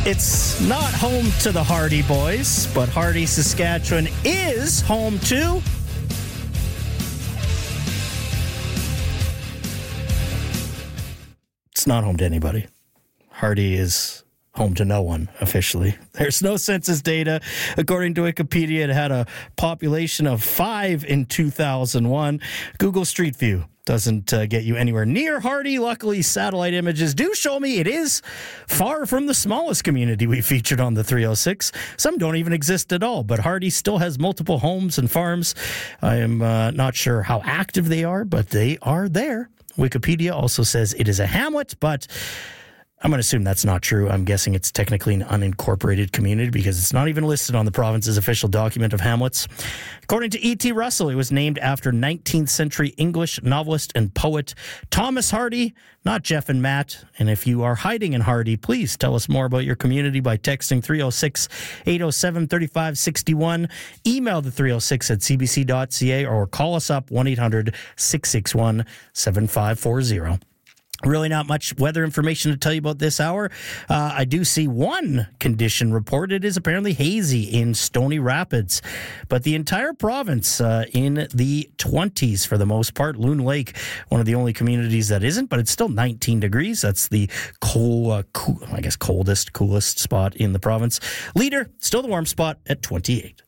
It's not home to the Hardy Boys, but Hardy, Saskatchewan is home to... It's not home to anybody. Hardy is home to no one, officially. There's no census data. According to Wikipedia, it had a population of 5 in 2001. Google Street View doesn't get you anywhere near Hardy. Luckily, satellite images do show me it is far from the smallest community we featured on the 306. Some don't even exist at all, but Hardy still has multiple homes and farms. I am not sure how active they are, but they are there. Wikipedia also says it is a hamlet, but I'm going to assume that's not true. I'm guessing it's technically an unincorporated community because it's not even listed on the province's official document of hamlets. According to E.T. Russell, it was named after 19th century English novelist and poet Thomas Hardy, not Jeff and Matt. And if you are hiding in Hardy, please tell us more about your community by texting 306-807-3561, email the 306 at cbc.ca, or call us up 1-800-661-7540. Really not much weather information to tell you about this hour. I do see one condition reported is apparently hazy in Stony Rapids, but the entire province in the 20s for the most part. Loon Lake, one of the only communities that isn't, but it's still 19 degrees. That's the coolest spot in the province. Leader, still the warm spot at 28.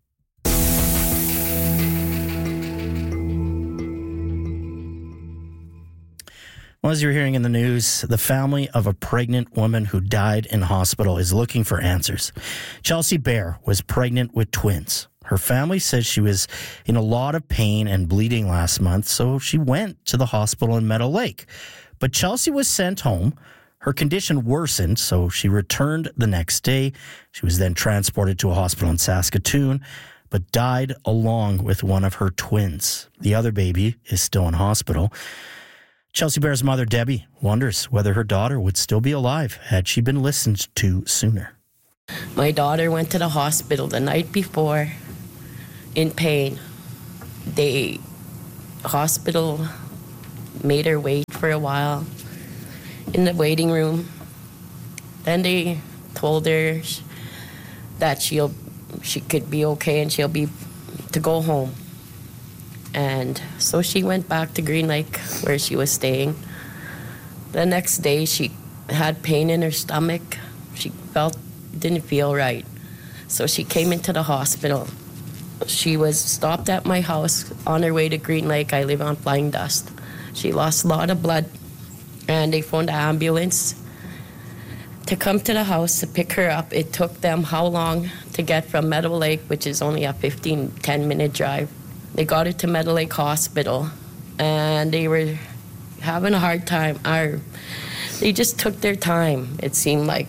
Well, as you're hearing in the news, the family of a pregnant woman who died in hospital is looking for answers. Chelsea Bear was pregnant with twins. Her family says she was in a lot of pain and bleeding last month, so she went to the hospital in Meadow Lake. But Chelsea was sent home. Her condition worsened, so she returned the next day. She was then transported to a hospital in Saskatoon, but died along with one of her twins. The other baby is still in hospital. Chelsea Bear's mother, Debbie, wonders whether her daughter would still be alive had she been listened to sooner. My daughter went to the hospital the night before in pain. The hospital made her wait for a while in the waiting room. Then they told her that she could be okay and she'll be to go home. And so she went back to Green Lake where she was staying. The next day she had pain in her stomach. She didn't feel right. So she came into the hospital. She was stopped at my house on her way to Green Lake. I live on Flying Dust. She lost a lot of blood, and they phoned the ambulance to come to the house to pick her up. It took them how long to get from Meadow Lake, which is only a 10-minute drive. They got her to Meadow Lake Hospital, and they were having a hard time. They just took their time. It seemed like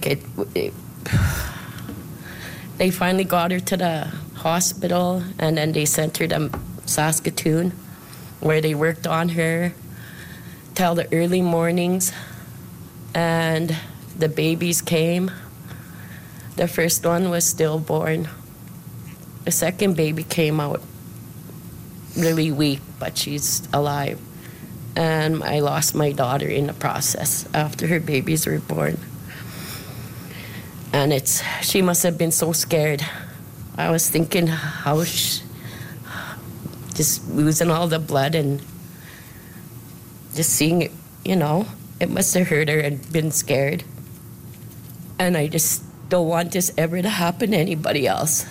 they finally got her to the hospital, and then they sent her to Saskatoon, where they worked on her till the early mornings, and the babies came. The first one was stillborn. The second baby came out really weak, but she's alive. And I lost my daughter in the process after her babies were born. And she must have been so scared. I was thinking how just losing all the blood and just seeing it, it must have hurt her and been scared. And I just don't want this ever to happen to anybody else.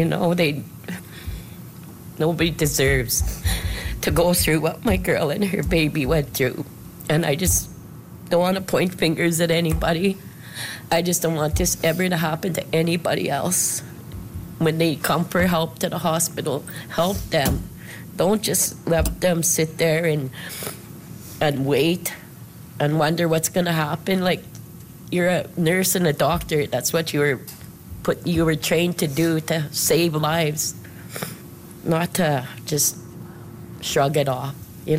Nobody deserves to go through what my girl and her baby went through. And I just don't want to point fingers at anybody. I just don't want this ever to happen to anybody else. When they come for help to the hospital, help them. Don't just let them sit there and wait and wonder what's going to happen. Like, you're a nurse and a doctor. That's what you were trained to do, to save lives. Not to just shrug it off,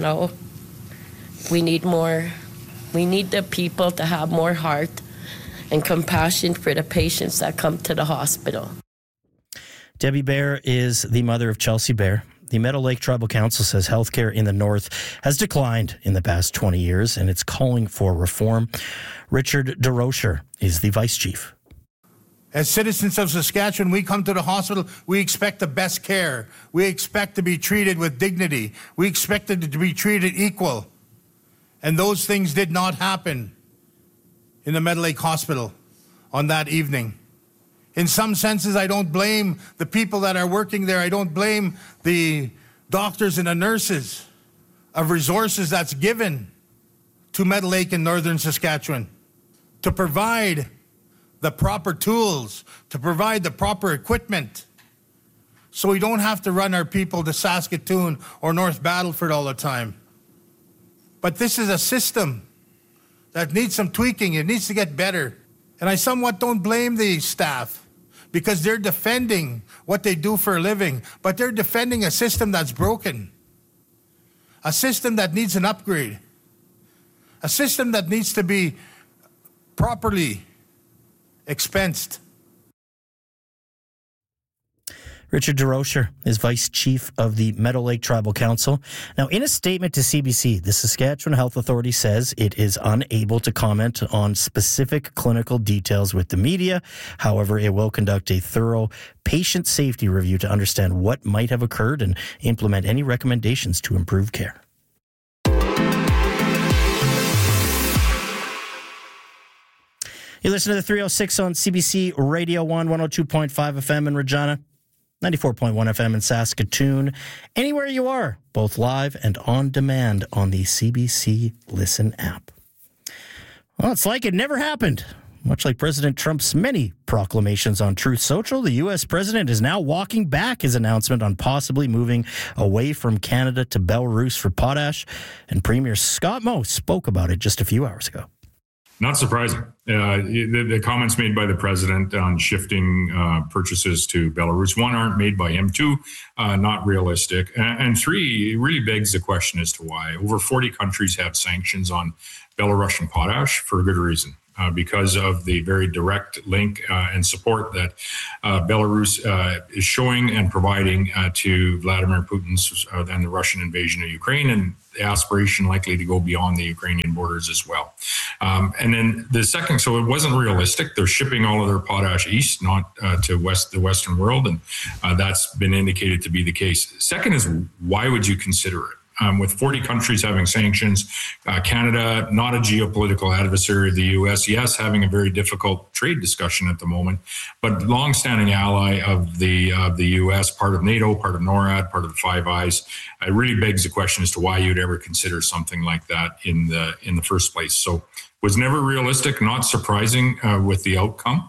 We need the people to have more heart and compassion for the patients that come to the hospital. Debbie Bear is the mother of Chelsea Bear. The Meadow Lake Tribal Council says healthcare in the north has declined in the past 20 years, and it's calling for reform. Richard DeRocher is the vice chief. As citizens of Saskatchewan, we come to the hospital, we expect the best care. We expect to be treated with dignity. We expect to be treated equal. And those things did not happen in the Meadow Lake Hospital on that evening. In some senses, I don't blame the people that are working there. I don't blame the doctors and the nurses of resources that's given to Meadow Lake in northern Saskatchewan to provide the proper tools, to provide the proper equipment, so we don't have to run our people to Saskatoon or North Battleford all the time. But this is a system that needs some tweaking. It needs to get better. And I somewhat don't blame the staff because they're defending what they do for a living, but they're defending a system that's broken, a system that needs an upgrade, a system that needs to be properly expensed. Richard DeRocher is Vice Chief of the Meadow Lake Tribal Council. Now, in a statement to CBC, the Saskatchewan Health Authority says it is unable to comment on specific clinical details with the media. However, it will conduct a thorough patient safety review to understand what might have occurred and implement any recommendations to improve care. You listen to the 306 on CBC Radio 1, 102.5 FM in Regina, 94.1 FM in Saskatoon, anywhere you are, both live and on demand on the CBC Listen app. Well, it's like it never happened. Much like President Trump's many proclamations on Truth Social, the U.S. president is now walking back his announcement on possibly moving away from Canada to Belarus for potash, and Premier Scott Moe spoke about it just a few hours ago. Not surprising. The comments made by the president on shifting purchases to Belarus, one, aren't made by him, two, not realistic, and three, it really begs the question as to why. Over 40 countries have sanctions on Belarusian potash for a good reason. Because of the very direct link and support that Belarus is showing and providing to Vladimir Putin's and the Russian invasion of Ukraine, and the aspiration likely to go beyond the Ukrainian borders as well. And then the second, so it wasn't realistic. They're shipping all of their potash east, not to the Western world, and that's been indicated to be the case. Second is, why would you consider it? With 40 countries having sanctions, Canada, not a geopolitical adversary of the U.S., yes, having a very difficult trade discussion at the moment, but longstanding ally of the U.S., part of NATO, part of NORAD, part of the Five Eyes. It really begs the question as to why you'd ever consider something like that in the first place. So was never realistic, not surprising with the outcome,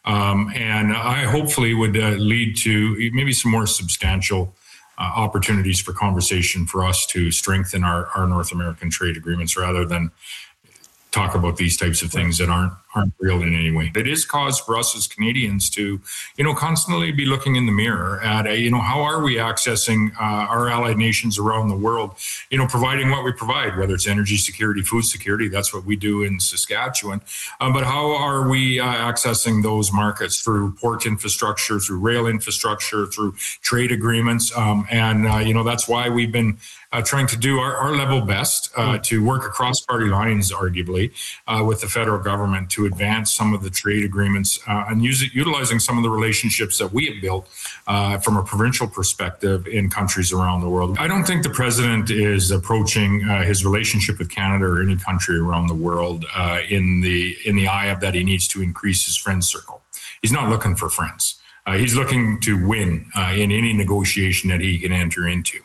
and I hopefully would lead to maybe some more substantial opportunities for conversation for us to strengthen our North American trade agreements rather than talk about these types of things that aren't real in any way. It is cause for us as Canadians to, constantly be looking in the mirror at, how are we accessing our allied nations around the world, providing what we provide, whether it's energy security, food security, that's what we do in Saskatchewan. But how are we accessing those markets through port infrastructure, through rail infrastructure, through trade agreements? That's why we've been trying to do our level best to work across party lines, arguably, with the federal government to advance some of the trade agreements and utilizing some of the relationships that we have built from a provincial perspective in countries around the world. I don't think the president is approaching his relationship with Canada or any country around the world in the eye of that he needs to increase his friend circle. He's not looking for friends. He's looking to win in any negotiation that he can enter into.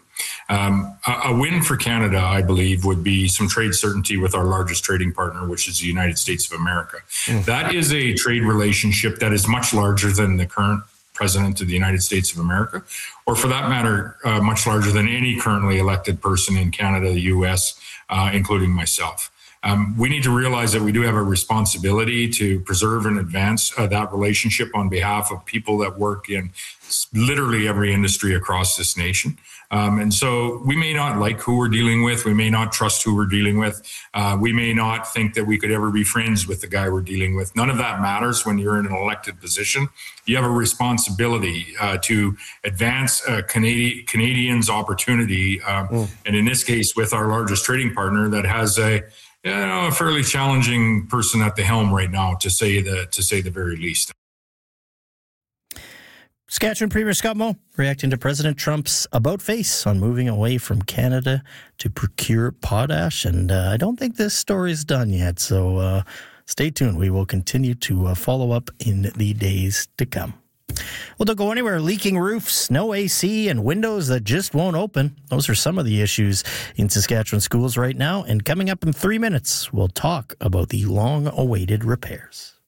A win for Canada, I believe, would be some trade certainty with our largest trading partner, which is the United States of America. That is a trade relationship that is much larger than the current president of the United States of America, or for that matter, much larger than any currently elected person in Canada, the U.S., including myself. We need to realize that we do have a responsibility to preserve and advance that relationship on behalf of people that work in literally every industry across this nation. And so we may not like who we're dealing with. We may not trust who we're dealing with. We may not think that we could ever be friends with the guy we're dealing with. None of that matters when you're in an elected position. You have a responsibility to advance Canadians' opportunity. And in this case, with our largest trading partner that has a fairly challenging person at the helm right now, to say the very least. Saskatchewan Premier Scott Moe reacting to President Trump's about-face on moving away from Canada to procure potash. And I don't think this story's done yet, so stay tuned. We will continue to follow up in the days to come. Well, don't go anywhere. Leaking roofs, no AC, and windows that just won't open. Those are some of the issues in Saskatchewan schools right now. And coming up in 3 minutes, we'll talk about the long-awaited repairs.